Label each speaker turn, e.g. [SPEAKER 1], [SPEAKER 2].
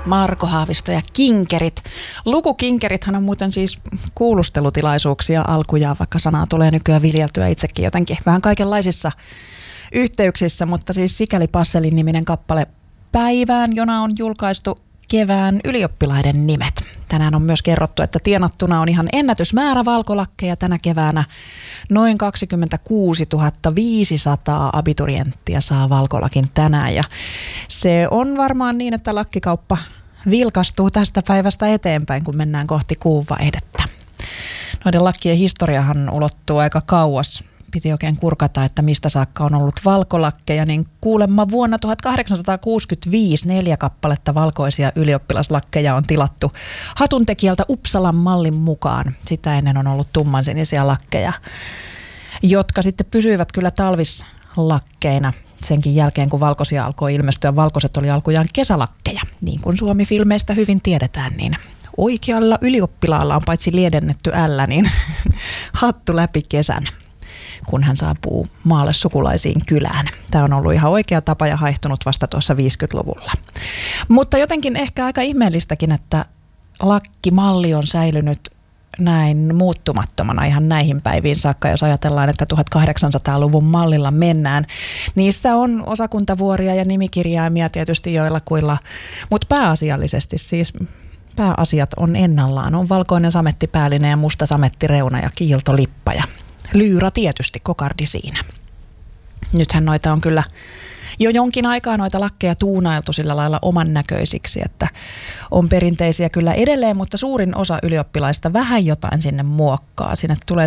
[SPEAKER 1] Marko Haavisto ja kinkerit. Lukukinkerithän on muuten siis kuulustelutilaisuuksia alkujaan, vaikka sanaa tulee nykyään viljeltyä itsekin jotenkin vähän kaikenlaisissa yhteyksissä, mutta siis Sikäli Passelin niminen kappale päivään, jona on julkaistu kevään ylioppilaiden nimet. Tänään on myös kerrottu, että tienattuna on ihan ennätysmäärä valkolakkeja tänä keväänä. Noin 26 500 abiturienttia saa valkolakin tänään ja se on varmaan niin, että lakkikauppa vilkastuu tästä päivästä eteenpäin, kun mennään kohti kuunvaihdetta. Noiden lakkien historiahan ulottuu aika kauas. Piti oikein kurkata, että mistä saakka on ollut valkolakkeja, niin kuulemma vuonna 1865 4 kappaletta valkoisia ylioppilaslakkeja on tilattu hatuntekijältä Uppsalan mallin mukaan. Sitä ennen on ollut tummansinisiä lakkeja, jotka sitten pysyivät kyllä talvislakkeina senkin jälkeen, kun valkoisia alkoi ilmestyä. Valkoiset oli alkujaan kesälakkeja, niin kuin Suomi-filmeistä hyvin tiedetään, niin oikealla ylioppilaalla on paitsi liedennetty L, niin hattu läpi kesän, kun hän saapuu maalle sukulaisiin kylään. Tämä on ollut ihan oikea tapa ja haihtunut vasta tuossa 50-luvulla. Mutta jotenkin ehkä aika ihmeellistäkin, että lakkimalli on säilynyt näin muuttumattomana ihan näihin päiviin saakka, jos ajatellaan, että 1800-luvun mallilla mennään. Niissä on osakuntavuoria ja nimikirjaimia tietysti joillakuilla, mutta pääasiallisesti siis pääasiat on ennallaan. On valkoinen samettipäällinen ja musta samettireuna ja kiiltolippa ja lyyrä tietysti, kokardi siinä. Nythän noita on kyllä jo jonkin aikaa noita lakkeja tuunailtu sillä lailla oman näköisiksi, että on perinteisiä kyllä edelleen, mutta suurin osa ylioppilaista vähän jotain sinne muokkaa. Sinne tulee